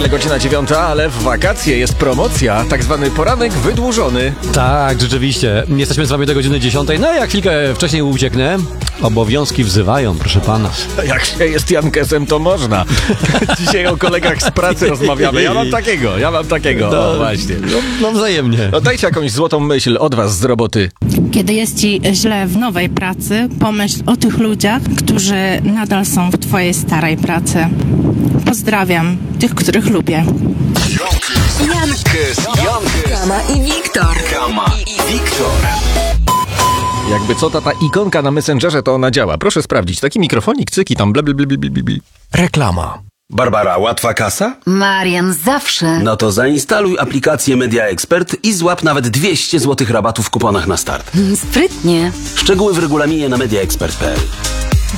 niedzielę, godzina 9, ale w wakacje jest promocja, tak zwany poranek wydłużony. Tak, rzeczywiście. Jesteśmy z wami do godziny 10. No jak chwilkę wcześniej ucieknę, obowiązki wzywają, proszę pana. Jak się jest Jankesem, to można. Dzisiaj o kolegach z pracy rozmawiamy. Ja mam takiego. O, właśnie. No wzajemnie. No dajcie jakąś złotą myśl od was z roboty. Kiedy jest ci źle w nowej pracy, pomyśl o tych ludziach, którzy nadal są w twojej starej pracy. Pozdrawiam tych, których lubię. Jankes, Kama i Wiktor. Jakby co, ta ikonka na Messengerze, to ona działa. Proszę sprawdzić. Taki mikrofonik, cyki tam, blablabla. Reklama. Barbara, łatwa kasa? Marian zawsze. No to zainstaluj aplikację Media Expert i złap nawet 200 zł rabatu w kuponach na start. Sprytnie. Szczegóły w regulaminie na mediaexpert.pl.